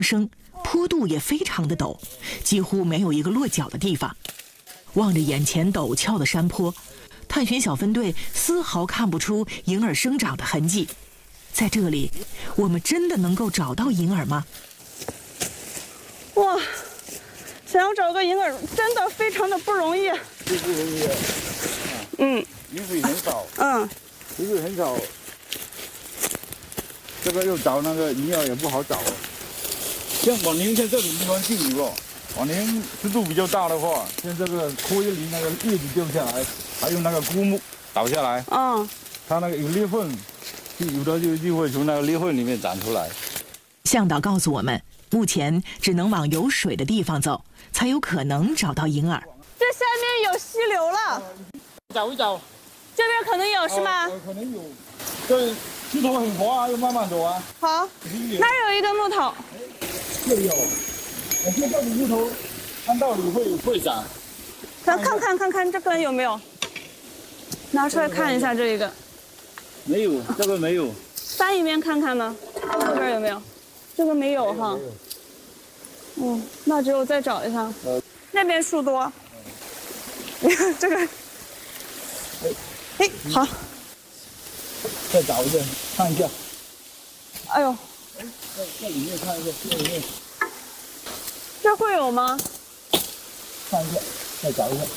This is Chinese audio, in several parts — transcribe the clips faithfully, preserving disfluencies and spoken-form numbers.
升，坡度也非常的陡，几乎没有一个落脚的地方。望着眼前陡峭的山坡，探寻小分队丝毫看不出银耳生长的痕迹。在这里，我们真的能够找到银耳吗？ 哇，想要找个银耳真的非常的不容易。 不不容易。 嗯。 雨水很少。 嗯。 雨水很少。这个又找那个银耳也不好找。像往年像这种地方就有了，往年湿度比较大的话，像这个棵叶里那个叶子掉下来，还有那个枯木倒下来， 嗯， 它那个有裂缝，就有的就就会从那个裂缝里面长出来。 向导告诉我们，目前只能往有水的地方走，才有可能找到银耳。 这下面有溪流了， 找一找， 这边可能有是吗？ 呃、可能有，这石头很滑啊，要慢慢走啊。 好，那儿有一根木头。 这里有，我看这里木头，按道理会会长。 咱看看看看这根有没有，拿出来看一下这一个。 没有，这个没有。 翻一遍看看呢，这边有没有？这个没有哈。嗯，那只有再找一下。呃，那边树多。这个。哎，好。 再找一个，看一下。 哎呦。 在在里面看一下，这里面。 这会有吗？ 看一下，再找一下。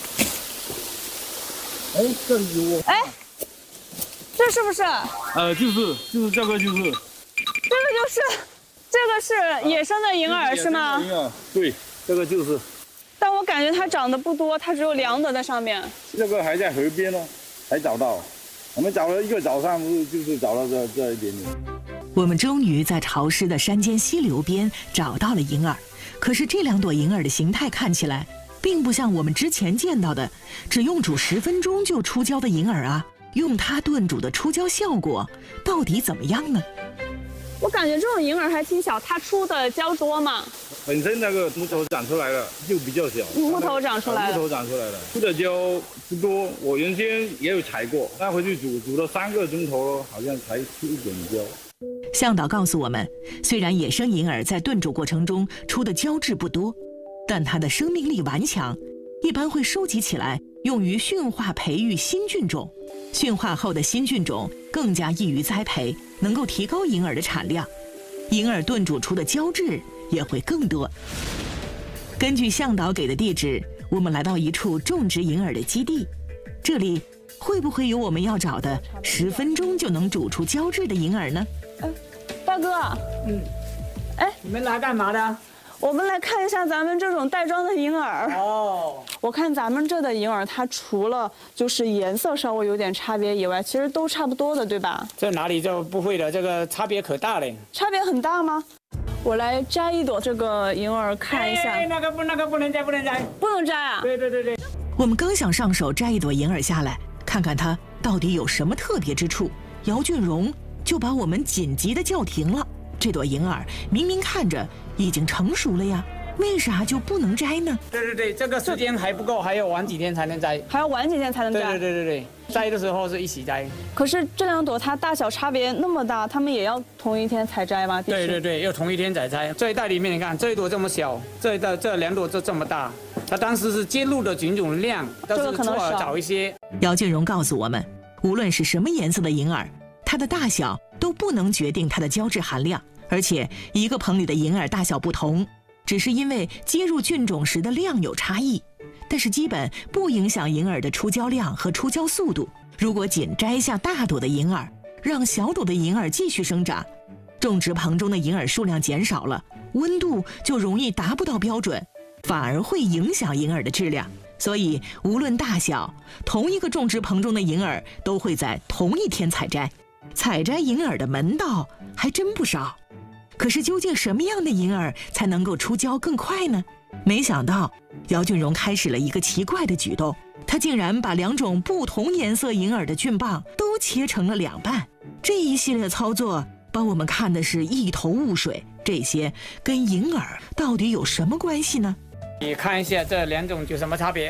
哎，这里有。 哎，这是不是？ 呃，就是就是这个就是。 这个就是，这个是野生的银耳是吗？ 银耳，对，这个就是。 但我感觉它长得不多，它只有两朵在上面。 这个还在河边呢，才找到。我们找了一个早上，就是找到这这一点点。 我们终于在潮湿的山间溪流边找到了银耳，可是这两朵银耳的形态看起来，并不像我们之前见到的只用煮十分钟就出胶的银耳啊。用它炖煮的出胶效果到底怎么样呢？ 我感觉这种银耳还挺小，它出的胶多嘛？ 本身那个木头长出来了，就比较小。 木头长出来了， 木头长出来了，出的胶不多。我原先也有采过，带回去煮，煮了三个钟头，好像才出一点胶。 向导告诉我们，虽然野生银耳在炖煮过程中出的胶质不多，但它的生命力顽强，一般会收集起来用于驯化培育新菌种。驯化后的新菌种更加易于栽培，能够提高银耳的产量，银耳炖煮出的胶质也会更多。根据向导给的地址，我们来到一处种植银耳的基地，这里会不会有我们要找的十分钟就能煮出胶质的银耳呢？ 哎，大哥， 嗯， 哎， 你们来干嘛的？ 我们来看一下咱们这种袋装的银耳。 哦， 我看咱们这的银耳，它除了就是颜色稍微有点差别以外，其实都差不多的，对吧？ 这哪里就不会的，这个差别可大了。 差别很大吗？我来摘一朵这个银耳看一下。 哎，那个不，那个不能摘，不能摘， 不能摘啊！ 对对对对。 我们刚想上手摘一朵银耳下来，看看它到底有什么特别之处，姚俊荣就把我们紧急的叫停了。这朵银耳明明看着已经成熟了呀，为啥就不能摘呢？ 对对对，这个时间还不够，还要晚几天才能摘， 还要晚几天才能摘。 对对对对对，摘的时候是一起摘。 可是这两朵它大小差别那么大，它们也要同一天才摘吗？ 对对对，要同一天才摘。这一袋里面你看，这一朵这么小，这一袋这两朵就这么大。它当时是接入的菌种量，但是错了早一些。 姚俊荣告诉我们，无论是什么颜色的银耳，它的大小都不能决定它的胶质含量。而且一个棚里的银耳大小不同，只是因为接入菌种时的量有差异，但是基本不影响银耳的出胶量和出胶速度。如果仅摘下大朵的银耳，让小朵的银耳继续生长，种植棚中的银耳数量减少了，温度就容易达不到标准，反而会影响银耳的质量。所以无论大小，同一个种植棚中的银耳都会在同一天采摘。采摘银耳的门道还真不少。可是究竟什么样的银耳才能够出胶更快呢？没想到姚俊荣开始了一个奇怪的举动，他竟然把两种不同颜色银耳的菌棒都切成了两半。这一系列操作把我们看的是一头雾水，这些跟银耳到底有什么关系呢？ 你看一下这两种有什么差别？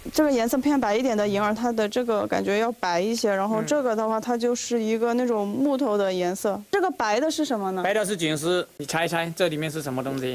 这个颜色偏白一点的银耳，它的这个感觉要白一些，然后这个的话，它就是一个那种木头的颜色。这个白的是什么呢？ 白的是菌丝，你猜一猜这里面是什么东西？